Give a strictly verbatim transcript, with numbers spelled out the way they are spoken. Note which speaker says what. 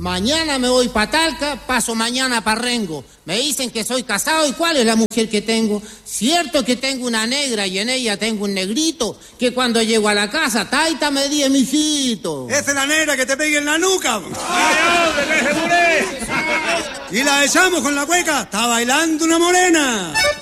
Speaker 1: Mañana me voy para Talca, paso mañana para Rengo. Me dicen que soy casado, ¿y cuál es la mujer que tengo? Cierto que tengo una negra y en ella tengo un negrito, que cuando llego a la casa, taita me di, mijito.
Speaker 2: Esa es la negra que te pegue en la nuca. Y la echamos con la cueca, está bailando una morena.